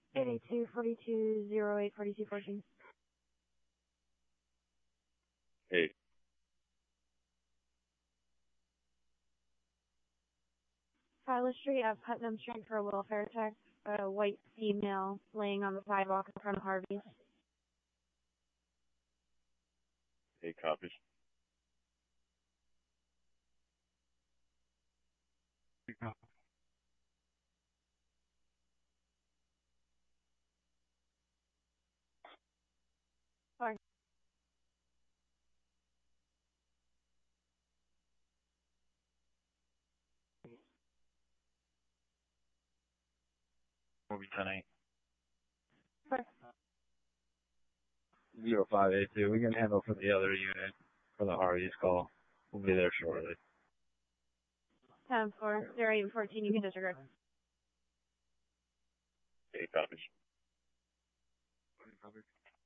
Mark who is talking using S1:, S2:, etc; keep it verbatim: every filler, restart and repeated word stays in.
S1: eight eight two, four two, zero eight, four two, fourteen.
S2: Hey.
S1: Tyler Street at Putnam Street for a welfare check. A white female laying on the sidewalk in front of Harvey's.
S2: Hey, copies.
S1: Sorry.
S2: Movie tonight.
S1: Sorry.
S2: Zero five eight two. We can handle for the other unit for the Harvey's call. We'll be there shortly.
S1: ten four, zero eight, fourteen, you can disregard.
S2: Hey, copies.